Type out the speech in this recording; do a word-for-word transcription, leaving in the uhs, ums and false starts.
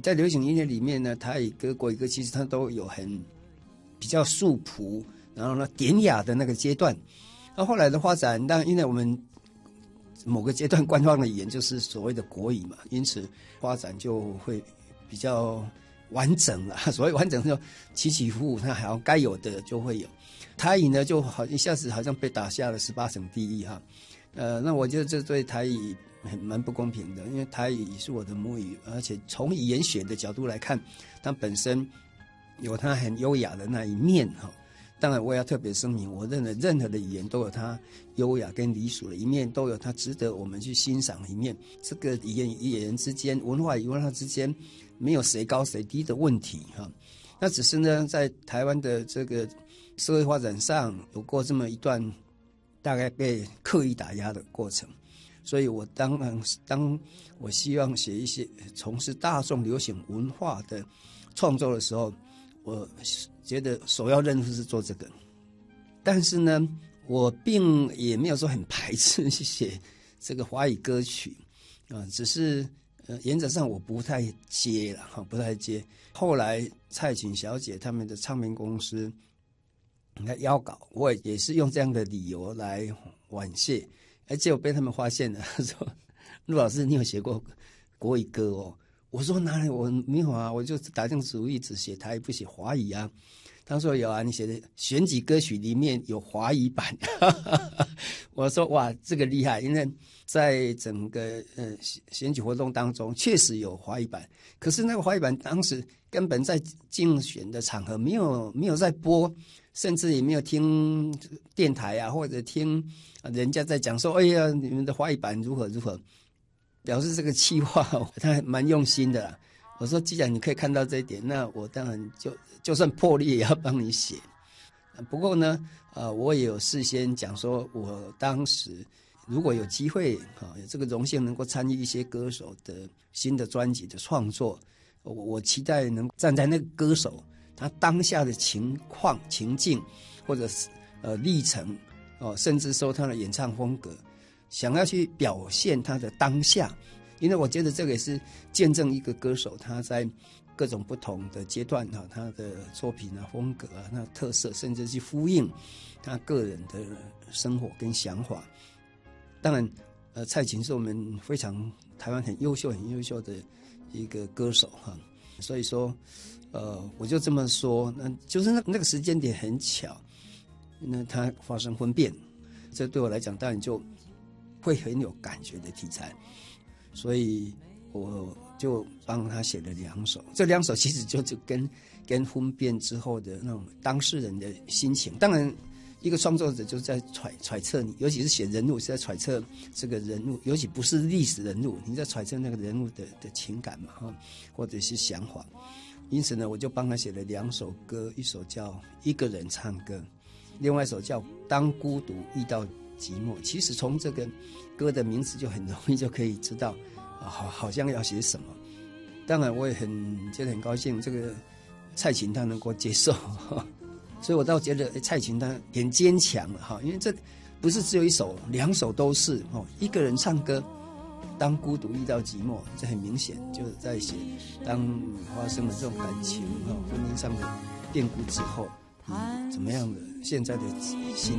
在流行音乐里面呢，台语歌、国语歌其实它都有很比较素朴，然后呢典雅的那个阶段。那后来的发展，当然因为我们某个阶段官方的语言就是所谓的国语嘛，因此发展就会比较完整了。所谓完整就起起伏伏，它好像该有的就会有。台语呢，就好一下子好像被打下了十八省第一哈。呃，那我觉得这对台语很蛮不公平的，因为台语是我的母语，而且从语言学的角度来看，它本身有它很优雅的那一面哈。当然，我也要特别声明，我认为任何的语言都有它优雅跟礼俗的一面，都有它值得我们去欣赏的一面。这个语言与语言之间，文化与文化之间，没有谁高谁低的问题哈。那只是呢，在台湾的这个社会发展上，有过这么一段大概被刻意打压的过程。所以我当然当我希望写一些从事大众流行文化的创作的时候，我觉得首要任务是做这个。但是呢，我并也没有说很排斥去写这个华语歌曲啊，只是呃原则上我不太接了哈，不太接。后来蔡琴小姐他们的唱片公司来邀稿，我也是用这样的理由来婉谢。而且我被他们发现了，说陆老师你有写过国语歌哦？我说哪里，我没有啊，我就打定主意只写台语不写华语啊。他说有啊，你写的选举歌曲里面有华语版。我说哇，这个厉害，因为在整个呃选举活动当中确实有华语版，可是那个华语版当时根本在竞选的场合没有没有在播，甚至也没有听电台啊，或者听人家在讲说，哎呀，你们的华语版如何如何，表示这个企划他蛮用心的啦。我说既然你可以看到这一点，那我当然就就算破例也要帮你写。不过呢，呃，我也有事先讲说，我当时如果有机会啊，有这个荣幸能够参与一些歌手的新的专辑的创作，我我期待能站在那个歌手他当下的情况、情境，或者是呃历程哦，甚至说他的演唱风格，想要去表现他的当下。因为我觉得这个也是见证一个歌手他在各种不同的阶段啊，他的作品啊、风格啊、他的特色，甚至去呼应他个人的生活跟想法。当然，呃，蔡琴是我们非常台湾很优秀、很优秀的一个歌手哈。所以说，呃，我就这么说，那就是那那个时间点很巧，那他发生婚变，这对我来讲当然就会很有感觉的题材。所以我就帮他写了两首，这两首其实就就跟跟婚变之后的那种当事人的心情。当然，一个创作者就是在揣揣测你，尤其是写人物是在揣测这个人物，尤其不是历史人物，你在揣测那个人物的的情感嘛，哈，或者是想法。因此呢，我就帮他写了两首歌，一首叫《一个人唱歌》，另外一首叫《当孤独遇到寂寞》。其实从这个歌的名字就很容易就可以知道，啊，好好像要写什么。当然，我也很觉得很高兴，这个蔡琴她能够接受，所以我倒觉得蔡琴她很坚强了哈，因为这不是只有一首，两首都是哦。一个人唱歌，当孤独遇到寂寞，这很明显就是在写当你发生了这种感情哈，婚姻上的变故之后，你怎么样的现在的心